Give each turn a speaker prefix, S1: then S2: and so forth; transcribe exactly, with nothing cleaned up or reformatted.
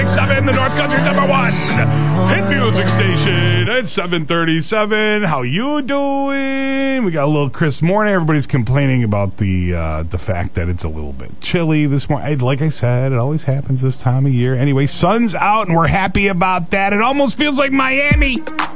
S1: six seven, the North Country's number one hit music station. It's seven thirty-seven. How you doing? We got a little crisp morning. Everybody's complaining about the uh, the fact that it's a little bit chilly this morning. Like I said, it always happens this time of year. Anyway, sun's out, and we're happy about that. It almost feels like Miami.